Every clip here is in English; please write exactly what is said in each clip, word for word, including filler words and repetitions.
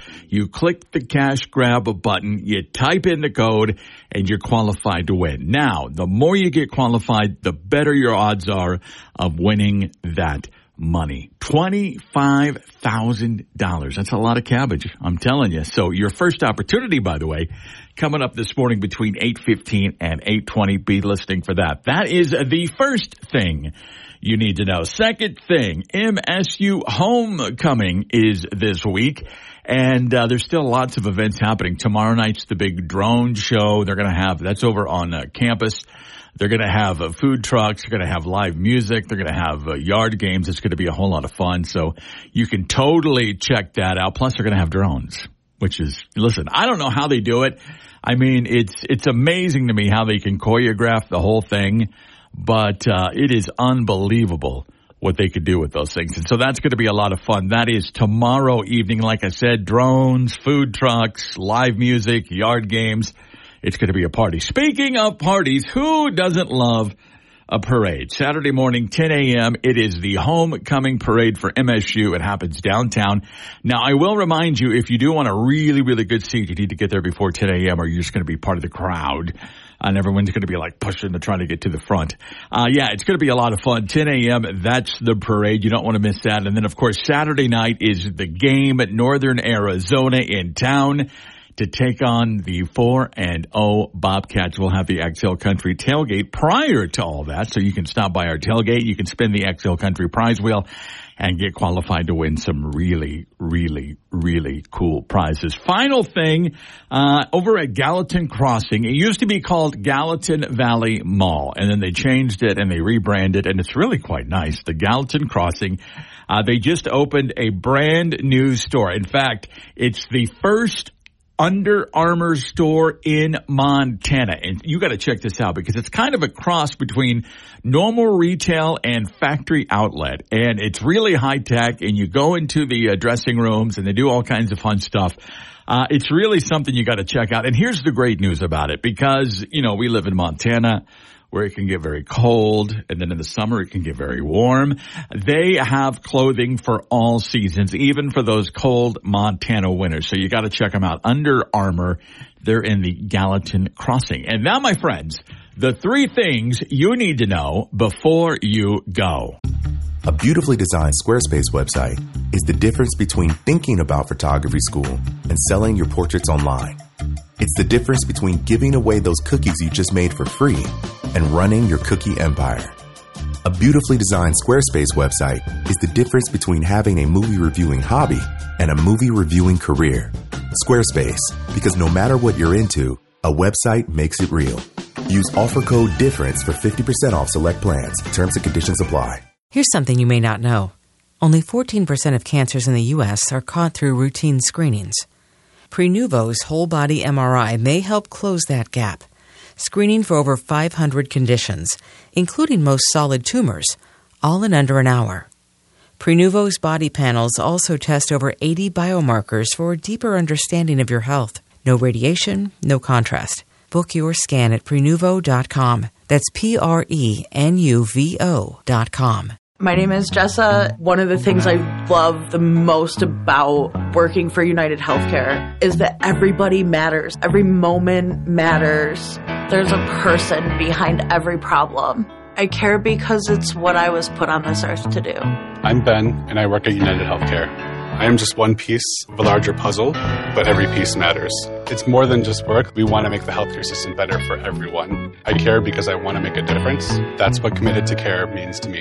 You click the cash grab button, you type in the code, and you're qualified to win. Now, the more you get qualified, the better your odds are of winning that money. twenty-five thousand dollars. That's a lot of cabbage, I'm telling you. So your first opportunity, by the way, coming up this morning between eight fifteen and eight twenty. Be listening for that. That is the first thing you need to know. Second thing, M S U Homecoming is this week. And uh, there's still lots of events happening. Tomorrow night's the big drone show. They're going to have, that's over on uh, campus. They're going to have uh, food trucks. They're going to have live music. They're going to have uh, yard games. It's going to be a whole lot of fun. So you can totally check that out. Plus, they're going to have drones, which is, listen, I don't know how they do it. I mean, it's it's amazing to me how they can choreograph the whole thing. But uh, it is unbelievable what they could do with those things. And so that's going to be a lot of fun. That is tomorrow evening. Like I said, drones, food trucks, live music, yard games. It's going to be a party. Speaking of parties, who doesn't love a parade? Saturday morning, ten a.m., it is the homecoming parade for M S U. It happens downtown. Now, I will remind you, if you do want a really, really good seat, you need to get there before ten a.m. or you're just going to be part of the crowd. And everyone's going to be like pushing to try to get to the front. Uh, yeah, it's going to be a lot of fun. ten a.m., that's the parade. You don't want to miss that. And then, of course, Saturday night is the game at Northern Arizona in town to take on the four and oh Bobcats. We'll have the X L Country tailgate prior to all that, so you can stop by our tailgate. You can spin the X L Country prize wheel and get qualified to win some really, really, really cool prizes. Final thing, uh, over at Gallatin Crossing, it used to be called Gallatin Valley Mall, and then they changed it and they rebranded, and it's really quite nice. The Gallatin Crossing, uh, they just opened a brand new store. In fact, it's the first Under Armour store in Montana. And you got to check this out because it's kind of a cross between normal retail and factory outlet. And it's really high tech, and you go into the uh, dressing rooms and they do all kinds of fun stuff. Uh, it's really something you got to check out. And here's the great news about it, because, you know, we live in Montana, where it can get very cold, and then in the summer it can get very warm. They have clothing for all seasons, even for those cold Montana winters. So you got to check them out. Under Armour, they're in the Gallatin Crossing. And now, my friends, the three things you need to know before you go. A beautifully designed Squarespace website is the difference between thinking about photography school and selling your portraits online. It's the difference between giving away those cookies you just made for free and running your cookie empire. A beautifully designed Squarespace website is the difference between having a movie reviewing hobby and a movie reviewing career. Squarespace, because no matter what you're into, a website makes it real. Use offer code DIFFERENCE for fifty percent off select plans. Terms and conditions apply. Here's something you may not know. Only fourteen percent of cancers in the U S are caught through routine screenings. Prenuvo's whole-body M R I may help close that gap, screening for over five hundred conditions, including most solid tumors, all in under an hour. Prenuvo's body panels also test over eighty biomarkers for a deeper understanding of your health. No radiation, no contrast. Book your scan at Prenuvo dot com. That's P R E N U V O dot com. My name is Jessa. One of the things I love the most about working for United Healthcare is that everybody matters. Every moment matters. There's a person behind every problem. I care because it's what I was put on this earth to do. I'm Ben, and I work at United Healthcare. I am just one piece of a larger puzzle, but every piece matters. It's more than just work. We want to make the healthcare system better for everyone. I care because I want to make a difference. That's what committed to care means to me.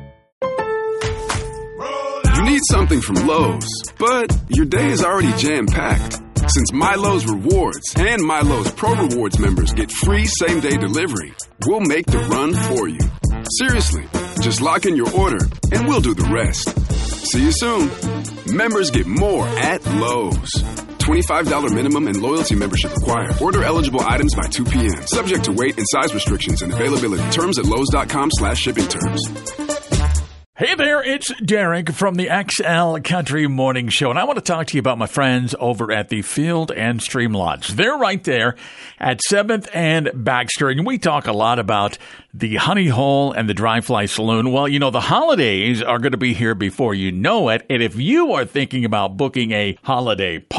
You need something from Lowe's, but your day is already jam-packed. Since MyLowe's Rewards and MyLowe's Pro Rewards members get free same-day delivery, we'll make the run for you. Seriously, just lock in your order and we'll do the rest. See you soon. Members get more at Lowe's. twenty-five dollars minimum and loyalty membership required. Order eligible items by two p.m. Subject to weight and size restrictions and availability. Terms at Lowe's.com slash shipping terms. Hey there, it's Derek from the X L Country Morning Show, and I want to talk to you about my friends over at the Field and Stream Lodge. They're right there at seventh and Baxter, and we talk a lot about the Honey Hole and the Dry Fly Saloon. Well, you know, the holidays are going to be here before you know it, and if you are thinking about booking a holiday party,